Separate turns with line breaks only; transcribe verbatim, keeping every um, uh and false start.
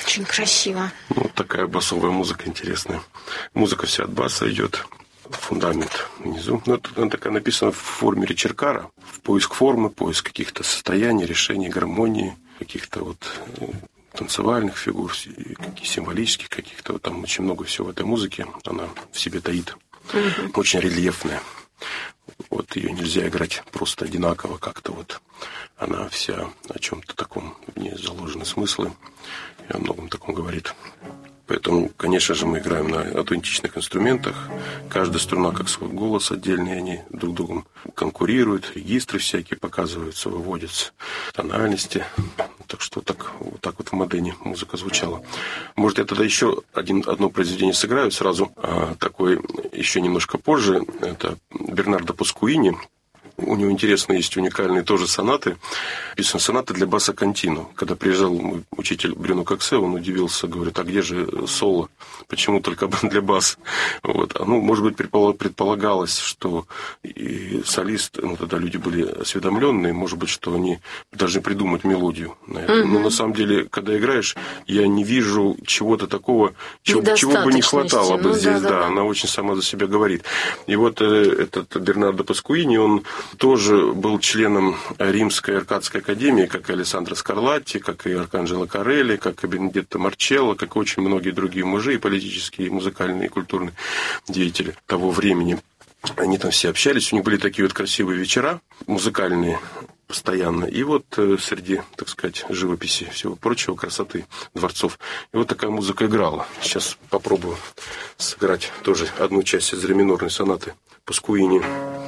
Очень красиво.
Ну, такая басовая музыка интересная. Музыка вся от баса идет. Фундамент внизу. Ну, это она такая написана в форме речеркара. В поиск формы, поиск каких-то состояний, решений, гармонии, каких-то вот танцевальных фигур, символических каких-то. Вот там очень много всего в этой музыке. Она в себе таит. Mm-hmm. Очень рельефная. Вот ее нельзя играть просто одинаково как-то вот. Она вся о чем-то таком, в ней заложены смыслы и о многом таком говорит. Поэтому, конечно же, мы играем на аутентичных инструментах. Каждая струна как свой голос отдельный, они друг с другом конкурируют, регистры всякие показываются, выводятся, тональности. Так что так, вот так вот в Модене музыка звучала. Может, я тогда еще один, одно произведение сыграю сразу, а такое еще немножко позже. Это Бернардо Паскуини. У него интересные есть уникальные тоже сонаты. Написаны сонаты для баса контино. Когда приезжал мой учитель Брюно Коксе, он удивился, говорит, а где же соло? Почему только для баса? Вот. А, ну, может быть, предполагалось, что и солист, ну, тогда люди были осведомленные, может быть, что они должны придумать мелодию на это. Mm-hmm. Но на самом деле, когда играешь, я не вижу чего-то такого, чего, чего бы не хватало бы ну, здесь. Да, да, да, она очень сама за себя говорит. И вот э, этот Бернардо Паскуини, он тоже был членом Римской Аркадской академии, как и Алессандро Скарлатти, как и Арканджело Карелли, как и Бенедетто Марчелло, как и очень многие другие мужи, и политические, и музыкальные, и культурные деятели того времени. Они там все общались, у них были такие вот красивые вечера, музыкальные постоянно. И вот среди, так сказать, живописи, всего прочего, красоты дворцов. И вот такая музыка играла. Сейчас попробую сыграть тоже одну часть из ре минорной сонаты Паскуини.